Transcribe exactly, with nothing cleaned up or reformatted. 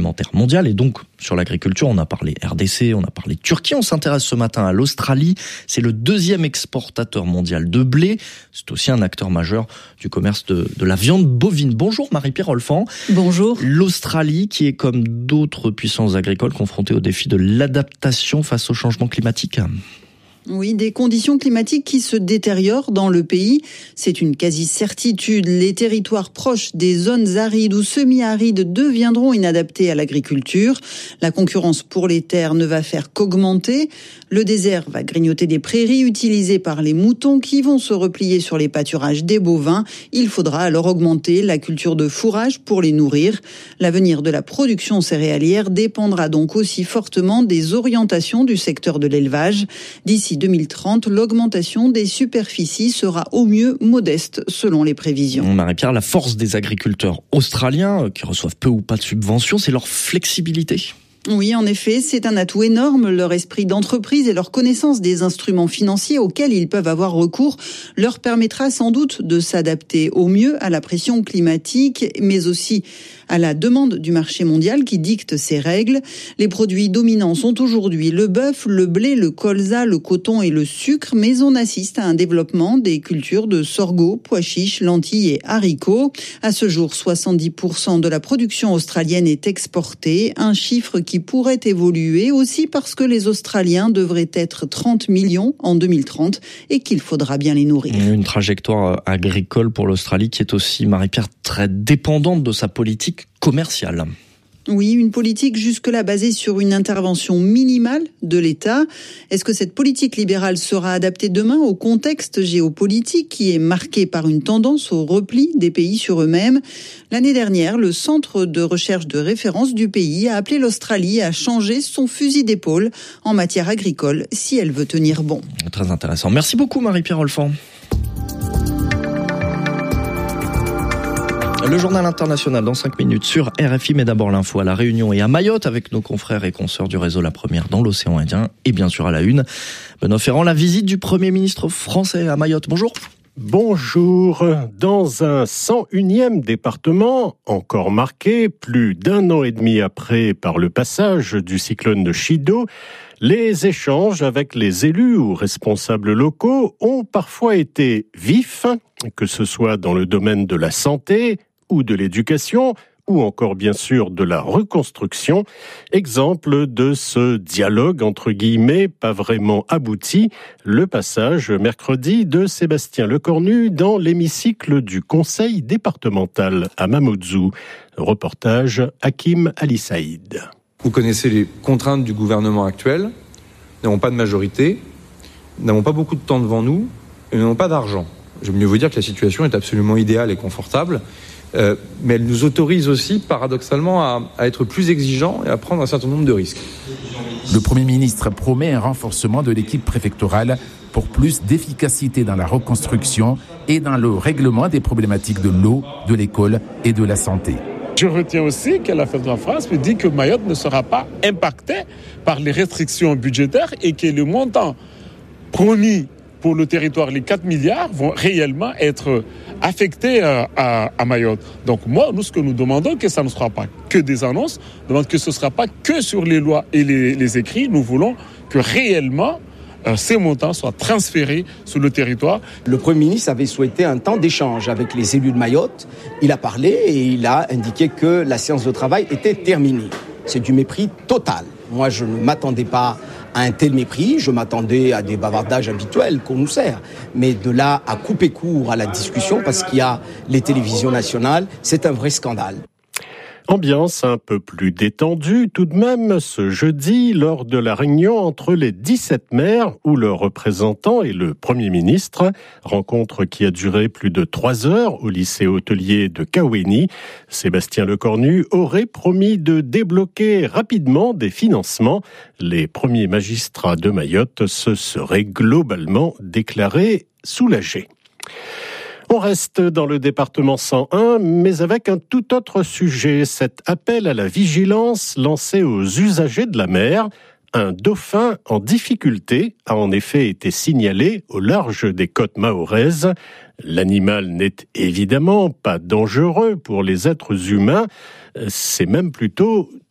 alimentaire mondiale. Et donc, sur l'agriculture, on a parlé R D C, on a parlé Turquie. On s'intéresse ce matin à l'Australie. C'est le deuxième exportateur mondial de blé. C'est aussi un acteur majeur du commerce de, de la viande bovine. Bonjour Marie-Pierre Olfan. Bonjour. L'Australie qui est comme d'autres puissances agricoles confrontée au défi de l'adaptation face au changement climatique. Oui, des conditions climatiques qui se détériorent dans le pays. C'est une quasi-certitude. Les territoires proches des zones arides ou semi-arides deviendront inadaptés à l'agriculture. La concurrence pour les terres ne va faire qu'augmenter. Le désert va grignoter des prairies utilisées par les moutons qui vont se replier sur les pâturages des bovins. Il faudra alors augmenter la culture de fourrage pour les nourrir. L'avenir de la production céréalière dépendra donc aussi fortement des orientations du secteur de l'élevage. D'ici deux mille trente, l'augmentation des superficies sera au mieux modeste selon les prévisions. Marie-Pierre, la force des agriculteurs australiens, qui reçoivent peu ou pas de subventions, c'est leur flexibilité. Oui, en effet, c'est un atout énorme. Leur esprit d'entreprise et leur connaissance des instruments financiers auxquels ils peuvent avoir recours leur permettra sans doute de s'adapter au mieux à la pression climatique, mais aussi à la demande du marché mondial qui dicte ces règles. Les produits dominants sont aujourd'hui le bœuf, le blé, le colza, le coton et le sucre, mais on assiste à un développement des cultures de sorgho, pois chiches, lentilles et haricots. À ce jour, soixante-dix pour cent de la production australienne est exportée, un chiffre qui pourrait évoluer aussi parce que les Australiens devraient être trente millions en deux mille trente et qu'il faudra bien les nourrir. Une trajectoire agricole pour l'Australie qui est aussi, Marie-Pierre, très dépendante de sa politique commerciale. Oui, une politique jusque-là basée sur une intervention minimale de l'État. Est-ce que cette politique libérale sera adaptée demain au contexte géopolitique qui est marqué par une tendance au repli des pays sur eux-mêmes ? L'année dernière, le centre de recherche de référence du pays a appelé l'Australie à changer son fusil d'épaule en matière agricole si elle veut tenir bon. Très intéressant. Merci beaucoup Marie-Pierre Olfan. Le journal international dans cinq minutes sur R F I, mais d'abord l'info à La Réunion et à Mayotte avec nos confrères et consoeurs du réseau La Première dans l'océan Indien et bien sûr à la une. Benoît Ferrand, la visite du Premier ministre français à Mayotte. Bonjour. Bonjour. Dans un cent unième département, encore marqué plus d'un an et demi après par le passage du cyclone de Chido, les échanges avec les élus ou responsables locaux ont parfois été vifs, que ce soit dans le domaine de la santé ou de l'éducation, ou encore bien sûr de la reconstruction. Exemple de ce dialogue entre guillemets pas vraiment abouti, le passage mercredi de Sébastien Lecornu dans l'hémicycle du conseil départemental à Mamoudzou. Reportage Hakim Ali Saïd. Vous connaissez les contraintes du gouvernement actuel. Nous n'avons pas de majorité, nous n'avons pas beaucoup de temps devant nous et nous n'avons pas d'argent. Je veux mieux vous dire que la situation est absolument idéale et confortable, euh, mais elle nous autorise aussi, paradoxalement, à, à être plus exigeants et à prendre un certain nombre de risques. Le Premier ministre promet un renforcement de l'équipe préfectorale pour plus d'efficacité dans la reconstruction et dans le règlement des problématiques de l'eau, de l'école et de la santé. Je retiens aussi que la Fête de la France me dit que Mayotte ne sera pas impactée par les restrictions budgétaires et que le montant promis pour le territoire, les quatre milliards, vont réellement être affectés à, à, à Mayotte. Donc moi, nous, ce que nous demandons, que ça ne sera pas que des annonces, nous demandons que ce ne sera pas que sur les lois et les, les écrits. Nous voulons que réellement euh, ces montants soient transférés sur le territoire. Le Premier ministre avait souhaité un temps d'échange avec les élus de Mayotte. Il a parlé et il a indiqué que la séance de travail était terminée. C'est du mépris total. Moi, je ne m'attendais pas à un tel mépris, je m'attendais à des bavardages habituels qu'on nous sert. Mais de là à couper court à la discussion, parce qu'il y a les télévisions nationales, c'est un vrai scandale. Ambiance un peu plus détendue tout de même ce jeudi lors de la réunion entre les dix-sept maires ou leurs représentants et le Premier ministre. Rencontre qui a duré plus de trois heures au lycée hôtelier de Kaweni. Sébastien Lecornu aurait promis de débloquer rapidement des financements. Les premiers magistrats de Mayotte se seraient globalement déclarés soulagés. On reste dans le département cent un, mais avec un tout autre sujet. Cet appel à la vigilance lancé aux usagers de la mer. Un dauphin en difficulté a en effet été signalé au large des côtes mahoraises. L'animal n'est évidemment pas dangereux pour les êtres humains. C'est même plutôt